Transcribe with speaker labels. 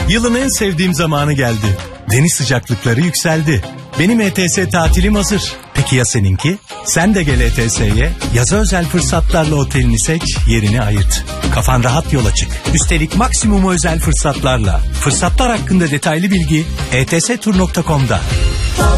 Speaker 1: Yılın en sevdiğim zamanı geldi. Deniz sıcaklıkları yükseldi. Benim ETS tatilim hazır. Peki ya seninki? Sen de gel ETS'ye. Yaza özel fırsatlarla otelini seç, yerini ayırt. Kafan rahat yola çık. Üstelik maksimum özel fırsatlarla. Fırsatlar hakkında detaylı bilgi etstur.com'da.